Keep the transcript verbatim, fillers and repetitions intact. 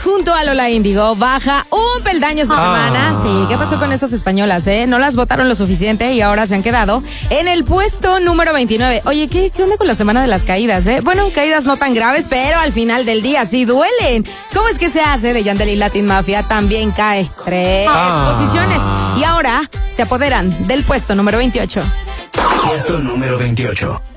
junto a Lola Índigo baja un peldaño esta Ah. semana. Sí, ¿qué pasó con estas españolas, eh? No las votaron lo suficiente y ahora se han quedado en el puesto número veintinueve. Oye, ¿qué, qué onda con la semana de las caídas, eh? Bueno, caídas no tan graves, pero al final del día sí duelen. ¿Cómo es que se hace? De Yandel y Latin Mafia también cae tres Ah. posiciones. Y ahora se apoderan del puesto número veintiocho. Puesto número veintiocho.